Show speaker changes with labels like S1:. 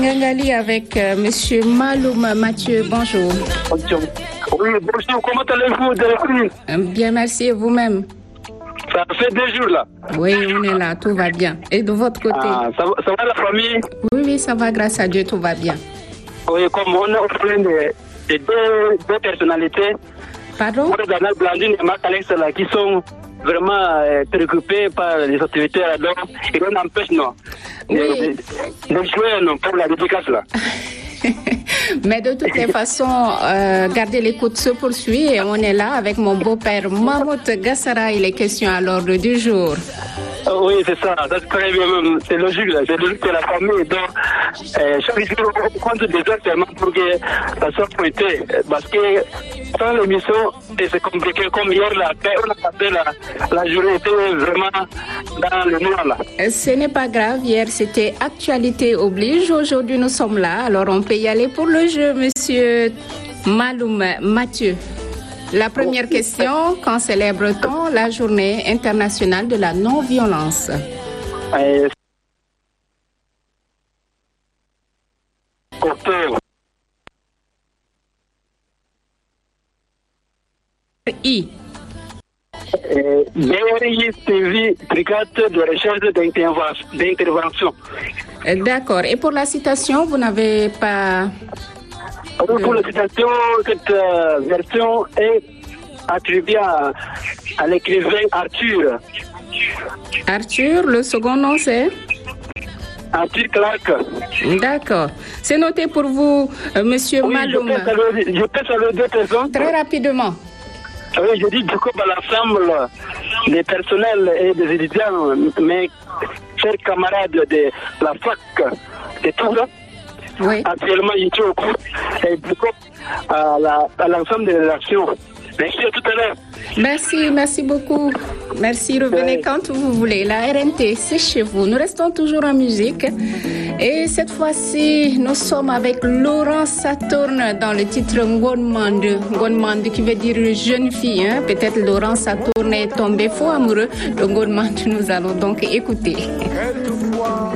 S1: Ngangali avec Monsieur Maloum Mathieu. Bonjour.
S2: Oui, bonjour. Comment allez-vous, Delphine?
S1: Bien, merci. Et vous-même?
S2: Ça fait 2 jours là.
S1: Oui, on est là. Tout va bien. Et de votre côté?
S2: Ça va la famille?
S1: Oui, ça va. Grâce à Dieu, tout va bien.
S2: Oui, comme on est plein de deux personnalités.
S1: Pardon?
S2: Daniel Blandine et Marc Alex là, qui sont vraiment préoccupés par les activités là-dedans. Et on empêche de jouer pour la dédicace là.
S1: Mais de toutes les façons, garder l'écoute se poursuit et on est là avec mon beau-père Mahmoud Gassara et les questions à l'ordre du jour.
S2: Oui, c'est ça, c'est très bien même. C'est logique, c'est logique que la famille. Donc, chaque jour, on compte des heures seulement pour que ça soit pointé. Parce que sans l'émission, c'est compliqué. Comme hier, là, on a passé la journée, était vraiment dans le noir là.
S1: Ce n'est pas grave, hier c'était actualité oblige. Aujourd'hui, nous sommes là, alors on peut y aller pour le jeu, monsieur Maloum Mathieu. La première question, quand célèbre-t-on la journée internationale de la non-violence?
S2: Octobre.
S1: I.
S2: BRI-TV, Brigade de recherche d'intervention.
S1: D'accord. Et pour la citation, vous n'avez pas...
S2: Pour la citation, cette version est attribuée à l'écrivain Arthur.
S1: Arthur, le second nom c'est?
S2: Arthur Clarke.
S1: D'accord. C'est noté pour vous, monsieur Maloum.
S2: Je peux saluer 2 personnes.
S1: Très rapidement.
S2: Oui, je dis du coup à l'ensemble des personnels et des étudiants, mes chers camarades de la fac de Toura.
S1: Oui.
S2: Actuellement, il est au cours et du coup à l'ensemble des rédactions. Merci à tout à l'heure.
S1: Merci beaucoup. Merci, revenez quand vous voulez. La RNT, c'est chez vous. Nous restons toujours en musique. Et cette fois-ci, nous sommes avec Laurent Saturne dans le titre Ngonmand. Ngonmand qui veut dire jeune fille. Hein? Peut-être Laurent Saturne est tombé fou amoureux de Ngonmand. Nous allons donc écouter.